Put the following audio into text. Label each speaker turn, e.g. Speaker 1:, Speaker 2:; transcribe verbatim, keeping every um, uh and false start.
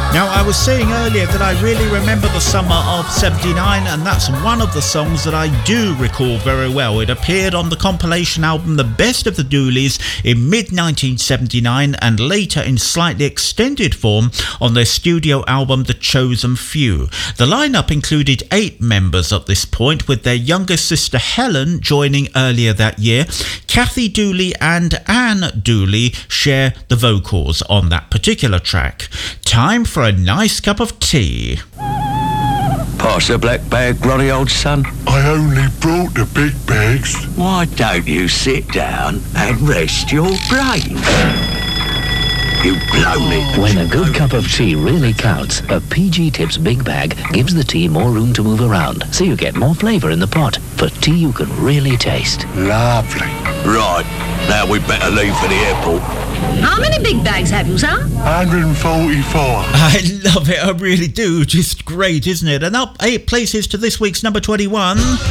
Speaker 1: Now, I was saying earlier that I really remember the summer of seventy-nine, and that's one of the songs that I do recall very well. It appeared on the compilation album The Best of the Dooleys in mid nineteen seventy-nine, and later in slightly extended form on their studio album The Chosen Few. The lineup included eight members at this point, with their younger sister Helen joining earlier that year. Kathy Dooley and Anne Dooley share the vocals on that particular track. Time for a nice cup of tea.
Speaker 2: Pass the black bag, Ronnie, old son.
Speaker 3: I only brought the big bags.
Speaker 2: Why don't you sit down and rest your brain? You've blown it.
Speaker 4: When a good cup of tea really counts, a P G Tips Big Bag gives the tea more room to move around, so you get more flavour in the pot for tea you can really taste.
Speaker 3: Lovely.
Speaker 2: Right, now we'd better leave for the airport.
Speaker 5: How many big bags have you, sir?
Speaker 3: one hundred forty-four.
Speaker 1: I love it, I really do. Just great, isn't it? And up eight places to this week's number twenty-one.